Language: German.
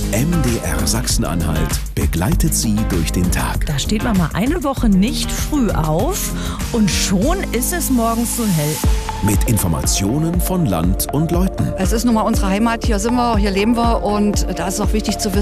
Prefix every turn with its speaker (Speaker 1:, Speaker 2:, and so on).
Speaker 1: MDR Sachsen-Anhalt begleitet Sie durch den Tag.
Speaker 2: Da steht man mal eine Woche nicht früh auf und schon ist es morgens so hell.
Speaker 1: Mit Informationen von Land und Leuten.
Speaker 3: Es ist nun mal unsere Heimat, hier sind wir, hier leben wir und da ist es auch wichtig zu wissen,